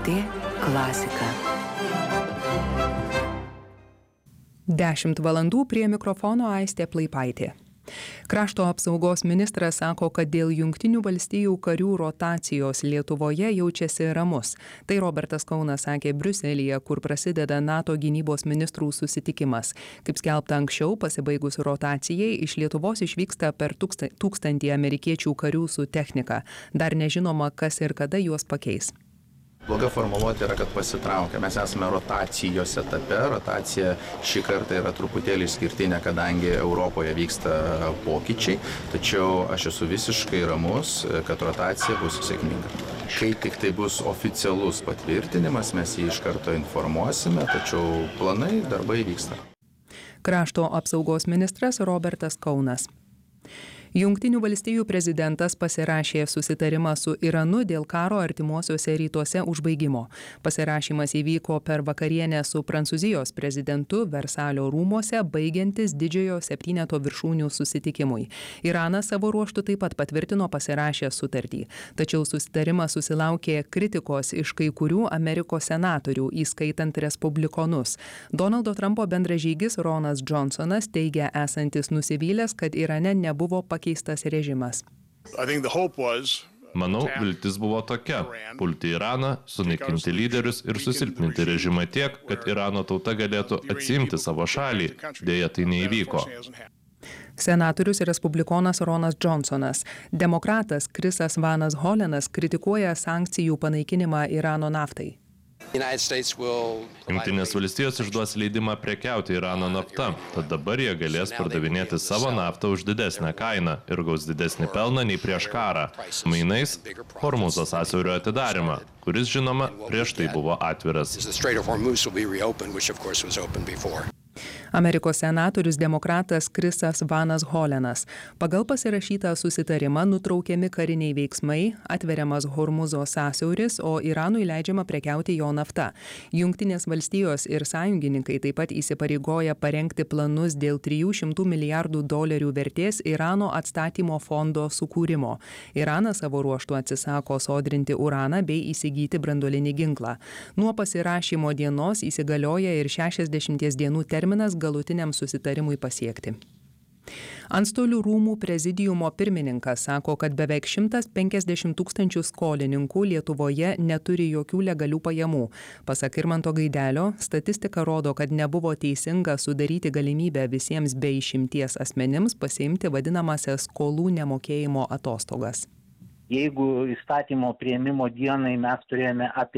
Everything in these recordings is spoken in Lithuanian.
LRT klasika. 10 valandų prie mikrofono Aistė Plaipaitė. Krašto apsaugos ministras sako, kad dėl Jungtinių valstijų karių rotacijos Lietuvoje jaučiasi ramus. Tai Robertas Kaunas sakė Briuselyje, kur prasideda NATO gynybos ministrų susitikimas. Kaip skelbta anksčiau, pasibaigus rotacijai, iš Lietuvos išvyksta per 1000 amerikiečių karių su technika. Dar nežinoma, kas ir kada juos pakeis. Bloga formuluotė yra, kad pasitraukia. Mes esame rotacijos etape. Rotacija šį kartą yra truputėlį išskirtinė, kadangi Europoje vyksta pokyčiai. Tačiau aš esu visiškai ramus, kad rotacija bus sėkminga. Kai tik tai bus oficialus patvirtinimas, mes jį iš karto informuosime, tačiau planai, darbai vyksta. Krašto apsaugos ministras Robertas Kaunas. Jungtinių valstijų prezidentas pasirašė susitarimą su Iranu dėl karo artimuosiuose rytuose užbaigimo. Pasirašymas įvyko per vakarienę su Prancūzijos prezidentu Versalio rūmuose, baigiantis didžiojo 7 viršūnių susitikimui. Iranas savo ruožtu taip pat patvirtino pasirašęs sutartį. Tačiau susitarimas susilaukė kritikos iš kai kurių Amerikos senatorių, įskaitant respublikonus. Donaldo Trumpo bendražygis Ronas Johnsonas teigia esantis nusivylęs, kad Irane nebuvo pakeistas režimas. Manau, viltis buvo tokia – pulti Iraną, sunaikinti lyderius ir susilpninti režimą tiek, kad Irano tauta galėtų atsiimti savo šalį. Deja, tai neįvyko. Senatorius respublikonas Ronas Johnsonas. Demokratas Chrisas Vanas Holenas kritikuoja sankcijų panaikinimą Irano naftai. Jungtinės valstijos išduos leidimą prekiauti Irano nafta, tad dabar jie galės pardavinėti savo naftą už didesnę kainą ir gaus didesnį pelną nei prieš karą. Mainais Hormuzo sąsiaurio atidarimą, kuris, žinoma, prieš tai buvo atviras. Amerikos senatorius demokratas Chrisas Vanas Holenas. Pagal pasirašytą susitarimą nutraukiami kariniai veiksmai, atveriamas Hormuzo sąsiauris, o Iranui leidžiama prekiauti jo nafta. Jungtinės valstijos ir sąjungininkai taip pat įsipareigoja parengti planus dėl $300 milijardų vertės Irano atstatymo fondo sukūrimo. Iranas savo ruožtu atsisako sodrinti uraną bei įsigyti branduolinį ginklą. Nuo pasirašymo dienos įsigalioja ir 60 dienų terminas galutiniam susitarimui pasiekti. Antstolių rūmų prezidiumo pirmininkas sako, kad beveik 150 000 skolininkų Lietuvoje neturi jokių legalių pajamų. Pasak Irmanto Gaidelio, statistika rodo, kad nebuvo teisinga sudaryti galimybę visiems be išimties asmenims pasiimti vadinamąsias skolų nemokėjimo atostogas. Jeigu įstatymo priėmimo dienai mes turėjome apie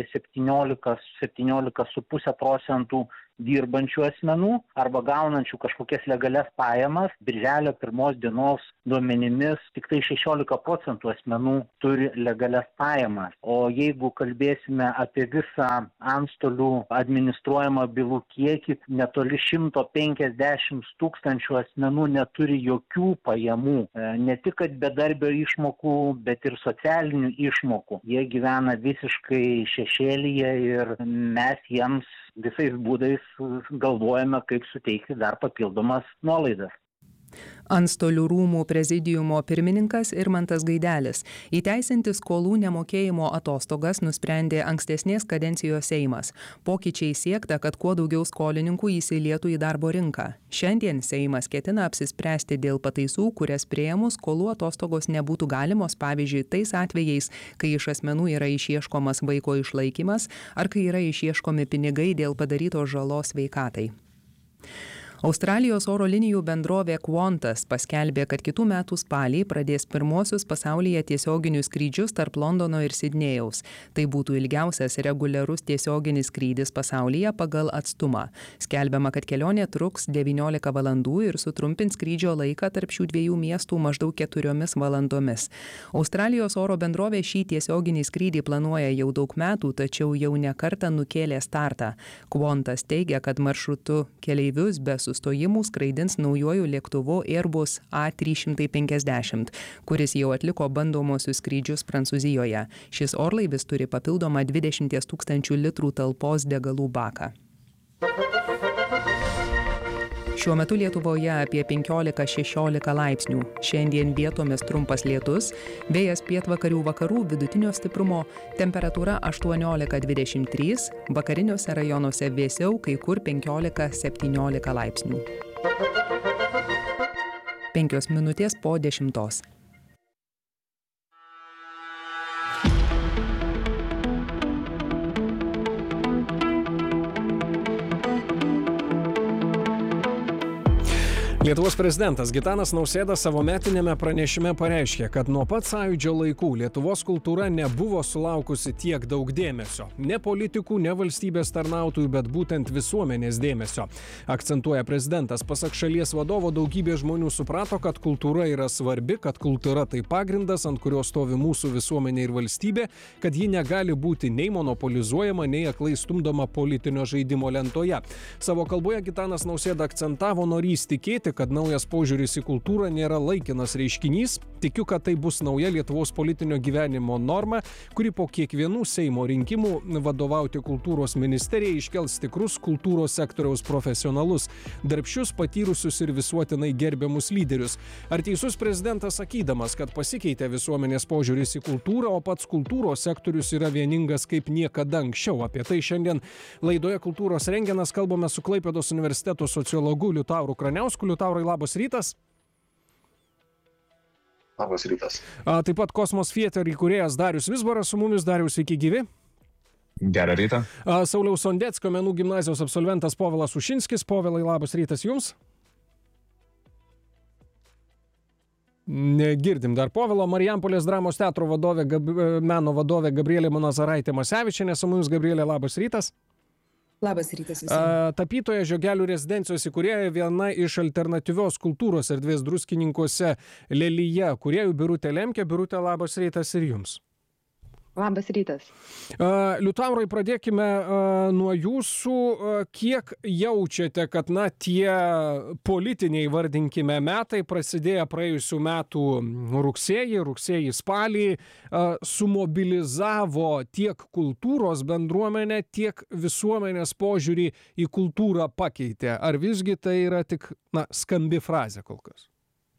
17,5% dirbančių asmenų arba gaunančių kažkokias legalias pajamas, birželio 1 dienos duomenimis tik tai 16% asmenų turi legalias pajamas. O jeigu kalbėsime apie visą antstolių administruojamą bylų kiekį, netoli 150 000 asmenų neturi jokių pajamų. Ne tik kad bedarbio išmokų, bet ir socialinių išmokų. Jie gyvena visiškai šešėlyje ir mes jiems visais būdais galvojame, kaip suteikti dar papildomas nuolaidas. Antstolių rūmų prezidiumo pirmininkas Irmantas Gaidelis. Įteisinti skolų nemokėjimo atostogas nusprendė ankstesnės kadencijos Seimas. Pokyčiai siekta, kad kuo daugiau skolininkų įsilietų į darbo rinką. Šiandien Seimas ketina apsispręsti dėl pataisų, kurias priėmus skolų atostogos nebūtų galimos, pavyzdžiui, tais atvejais, kai iš asmenų yra išieškomas vaiko išlaikymas ar kai yra išieškomi pinigai dėl padarytos žalos sveikatai. Australijos oro linijų bendrovė Qantas paskelbė, kad kitų metų spalį pradės pirmuosius pasaulyje tiesioginius skrydžius tarp Londono ir Sidnėjaus. Tai būtų ilgiausias reguliarus tiesioginis skrydis pasaulyje pagal atstumą. Skelbiama, kad kelionė truks 19 valandų ir sutrumpins skrydžio laiką tarp šių dviejų miestų maždaug 4 valandomis. Australijos oro bendrovė šį tiesioginį skrydį planuoja jau daug metų, tačiau jau ne kartą nukėlė startą. Qantas teigia, kad maršrutu keleivius be sustojimų skraidins naujuoju lėktuvu Airbus A350, kuris jau atliko bandomosius skrydžius Prancūzijoje. Šis orlaivis turi papildomą 20 000 litrų talpos degalų baką. Šiuo metu Lietuvoje apie 15-16 laipsnių. Šiandien vietomis trumpas lietus, vėjas pietvakarių vakarų vidutinio stiprumo, temperatūra 18-23, vakariniuose rajonuose vėsiau, kai kur 15-17 laipsnių. 5 minutės po 10. Lietuvos prezidentas Gitanas Nausėda savo metiniame pranešime pareiškė, kad nuo pat Sąjūdžio laikų Lietuvos kultūra nebuvo sulaukusi tiek daug dėmesio. Ne politikų, ne valstybės tarnautojų, bet būtent visuomenės dėmesio. Akcentuoja prezidentas, pasak šalies vadovo, daugybė žmonių suprato, kad kultūra yra svarbi, kad kultūra tai pagrindas, ant kurio stovi mūsų visuomenė ir valstybė, kad ji negali būti nei monopolizuojama, nei aklai stumdoma politinio žaidimo lentoje. Savo kalboje Gitanas Nausėda akcentavo norys tikėti, kad naujas požiūris į kultūrą nėra laikinas reiškinys. Tikiu, kad tai bus nauja Lietuvos politinio gyvenimo norma, kuri po kiekvienų Seimo rinkimų vadovauti kultūros ministerijai iškels tikrus kultūros sektoriaus profesionalus, darbščius, patyrusius ir visuotinai gerbiamus lyderius. Ar teisus prezidentas sakydamas, kad pasikeitė visuomenės požiūris į kultūrą, o pats kultūros sektorius yra vieningas kaip niekada anksčiau? Apie tai šiandien laidoje Kultūros rengenas kalbame su Klaipėdos universiteto sociologu Liutauru Kraniausku. Liutaurai, labas rytas. Labas rytas. Taip pat Kosmos Theater įkūrėjas Darius Vizbaras su mumis. Darius, sveiki gyvi. Gerą rytą. Sauliaus Sondeckio menų gimnazijos absolventas Povilas Ušinskis. Povilai, labas rytas jums. Negirdim dar Povilo. Marijampolės dramos teatro meno vadovė Gabrielė Manazaraitė Masevičienė su mumis. Gabrielė, labas rytas. Labas rytas visiems. Tapytoja Žiogelių rezidencijos įkūrėja, viena iš alternatyvios kultūros erdvės Druskininkuose Lelija kūrėjų Birutė Lemkė. Birutė, labas rytas ir jums. Labas rytas. Liutaurai, pradėkime nuo jūsų. Kiek jaučiate, kad tie politiniai, vardinkime, metai prasidėję praėjusių metų rugsėjį, spalį, sumobilizavo tiek kultūros bendruomenę, tiek visuomenės požiūrį į kultūrą pakeitė? Ar visgi tai yra tik skambi frazė kol kas?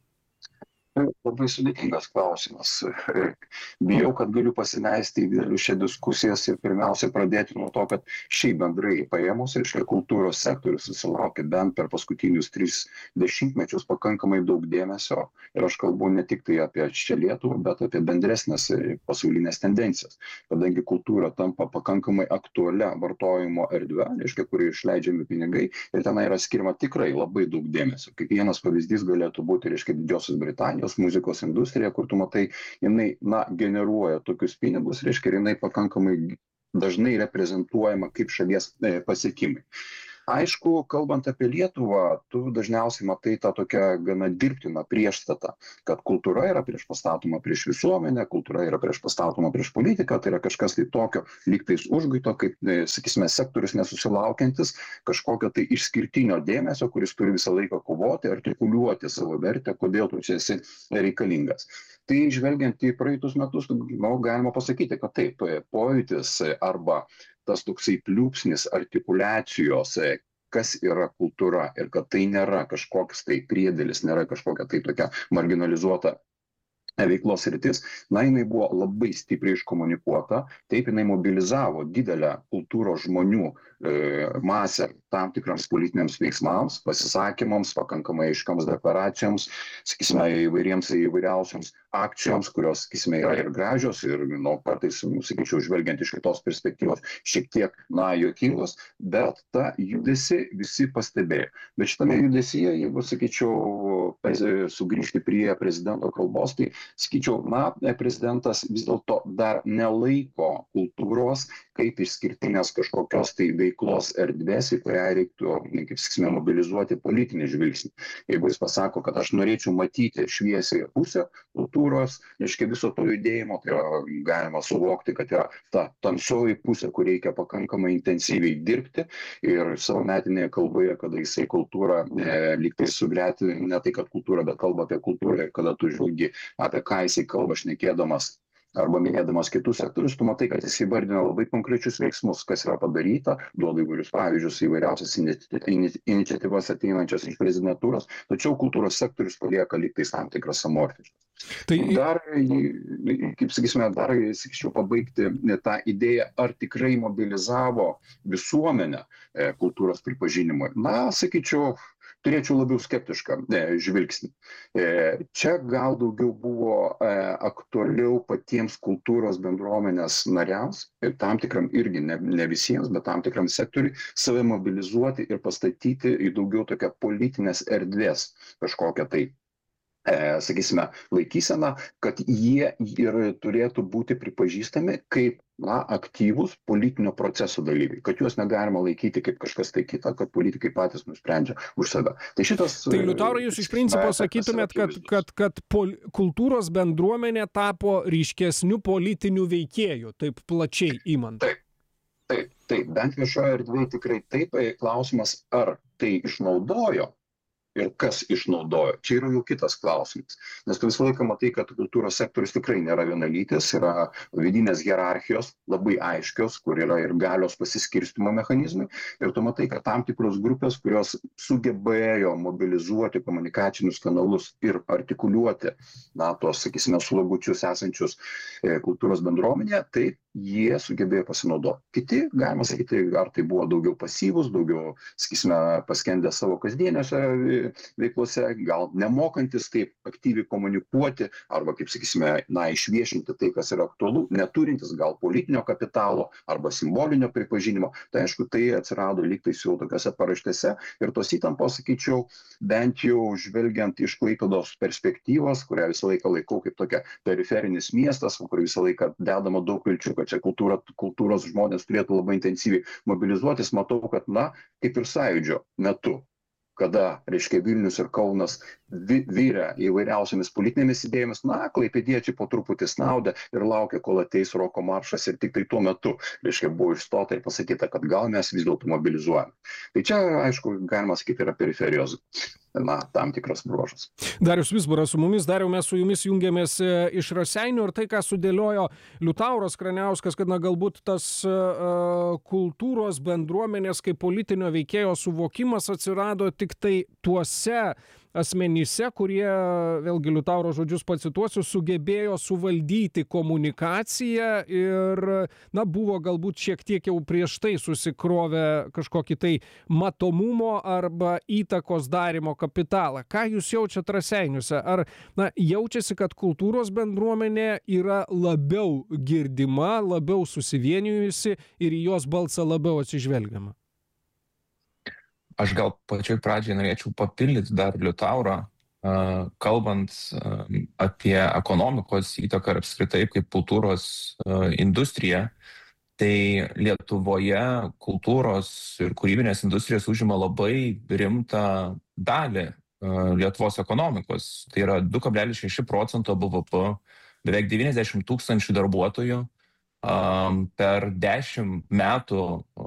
Labai sudėtingas klausimas. Bijau, kad galiu pasileisti į didelius šią diskusijas ir pirmiausia pradėti nuo to, kad šiaip bendrai paėmus, reiškia, kultūros sektorius susilaukė bent per paskutinius 3 dešimtmečius pakankamai daug dėmesio. Ir aš kalbu ne tik tai apie čia Lietuvą, bet apie bendresnės pasaulinės tendencijas. Kadangi kultūra tampa pakankamai aktualia vartojimo erdve, reiškia, kur išleidžiami pinigai, ir tenai yra skirima tikrai labai daug dėmesio. Kaip vienas pavyzdys galėtų būti, reiškia, Didžiosios Britanijos muzikos industrija, kur tu matai, jinai generuoja tokius pinigus, reiškia, jinai pakankamai dažnai reprezentuojama kaip šalies pasiekimai. Aišku, kalbant apie Lietuvą, tu dažniausiai matai tą tokią gana dirbtiną priešstatą, kad kultūra yra priešpastatoma prieš visuomenę, kultūra yra priešpastatoma prieš politiką, tai yra kažkas tai tokio lygtais užguito, kaip, sakysime, sektorius nesusilaukiantis kažkokio tai išskirtinio dėmesio, kuris turi visą laiką kovoti, artikuliuoti savo vertę, kodėl tu čia esi reikalingas. Tai žvelgiant į praeitus metus, galima pasakyti, kad taip, pojūtis arba tas toksai pliūpsnis artikuliacijos, kas yra kultūra ir kad tai nėra kažkoks tai priedėlis, nėra kažkokia tai tokia marginalizuota veiklos sritis, jinai buvo labai stipriai iškomunikuota, taip jinai mobilizavo didelę kultūros žmonių masę tam tikrams politiniams veiksmams, pasisakymams, pakankamai aiškioms deklaracijoms, sakysime, įvairiausiams akcijoms, kurios, sakysime, yra ir gražios, ir kartais, sakyčiau, žvelgiant iš kitos perspektyvos, šiek tiek, juokingos, bet tą judesį visi pastebėjo. Bet šitame judesyje, jeigu, sakyčiau, sugrįžti prie prezidento kalbos, tai, sakyčiau, prezidentas vis dėlto dar nelaiko kultūros kaip išskirtinės kažkokios tai veiklos erdvės, į kurią reiktų, kaip sakysime, mobilizuoti politinį žvilgsnį. Jeigu jis pasako, kad aš norėčiau matyti šviesiąją pusę kultūros, reiškia viso to judėjimo, tai galima suvokti, kad yra ta tamsioji pusė, kur reikia pakankamai intensyviai dirbti, ir savo metinėje kalboje, kada jisai kultūrą lygtai sugreti, ne tai, kad kultūra, bet kalba apie kultūrą, ir kada tu žvelgi, apie ką jisai kalba šnekėdamas arba minėdamas kitus sektorius, tu matai, kad jis įvardina labai konkrečius veiksmus, kas yra padaryta, duoda įvairius pavyzdžius, įvairiausias iniciatyvas ateinančias iš prezidentūros, tačiau kultūros sektorius palieka lyg tais tam tikras amorfiškas. Tai dar, kaip sakysime, sakyčiau, pabaigti tą idėją, ar tikrai mobilizavo visuomenę kultūros pripažinimui. Na, sakyčiau, turėčiau labiau skeptišką žvilgsnį. Čia gal daugiau buvo aktualiau patiems kultūros bendruomenės nariams ir tam tikram irgi, ne visiems, bet tam tikram sektoriui, save mobilizuoti ir pastatyti į daugiau tokią politinės erdvės kažkokią tai, sakysime, laikyseną, kad jie ir turėtų būti pripažįstami kaip aktyvūs politinio proceso dalyviai, kad juos negalima laikyti kaip kažkas tai kita, kad politikai patys nusprendžia už save. Tai Liutaurai, jūs iš principo sakytumėt, kad kultūros bendruomenė tapo ryškesniu politiniu veikėju, taip plačiai imant. Taip, bent viešoje erdvėje tikrai taip. Klausimas, ar tai išnaudojo ir kas išnaudojo. Čia yra jau kitas klausimas. Nes tu visą laiką matai, kad kultūros sektorius tikrai nėra vienalytis, yra vidinės hierarchijos labai aiškios, kur yra ir galios pasiskirstymo mechanizmai. Ir tu matai, kad tam tikros grupės, kurios sugebėjo mobilizuoti komunikacinius kanalus ir artikuliuoti, tos, sakysime, slogučius esančius kultūros bendruomenėje, tai jie sugebėjo pasinaudoti. Kiti, galima sakyti, ar tai buvo daugiau pasyvus, daugiau, sakysime, paskendę savo kasdieniuose veiklose, gal nemokantis taip aktyviai komunikuoti, arba, kaip sakysime, išviešinti tai, kas yra aktualu, neturintis gal politinio kapitalo arba simbolinio pripažinimo. Tai aišku, tai atsirado lygtais jau tokiose paraštėse ir tos įtampos, sakyčiau, bent jau žvelgiant iš Klaipėdos perspektyvos, kurią visą laiką laikau kaip tokia periferinis miestas, kur visą laiką dedama daug vilčių, kad čia kultūros žmonės turėtų labai intensyviai mobilizuotis, matau, kad, kaip ir Sąjūdžio metu, kada, reiškia, Vilnius ir Kaunas vyrė įvairiausiamis politinėmis idėjomis, klaipėdiečiai po truputį snaudė ir laukia, kol ateis roko maršas ir tik tai tuo metu, reiškia, buvo išstota ir pasakyta, kad gal mes vis dėlto mobilizuojame. Tai čia, aišku, galima sakyti, yra periferijos tam tikras bruožas. Darius Vizbaras su mumis. Dariau, mes su jumis jungiamės iš Raseinių ir tai, ką sudėliojo Liutauras Kraniauskas, kad galbūt tas kultūros bendruomenės kaip politinio veikėjo suvokimas atsirado tik tai tuose asmenyse, kurie, vėlgi Liutauro žodžius pacituosiu, sugebėjo suvaldyti komunikaciją ir, buvo galbūt šiek tiek jau prieš tai susikrovę kažkokį tai matomumo arba įtakos darimo kapitalą. Ką jūs jaučiat Raseiniuose? Ar, jaučiasi, kad kultūros bendruomenė yra labiau girdima, labiau susivienijusi ir į jos balsą labiau atsižvelgiama? Aš gal pačioj pradžiai norėčiau papildyti dar Liutaurą, kalbant apie ekonomikos įtaką ir apskritai kaip kultūros industrija. Tai Lietuvoje kultūros ir kūrybinės industrijos užima labai rimtą dalį Lietuvos ekonomikos. Tai yra 2,6% BVP, beveik 90 000 darbuotojų. Per 10 metų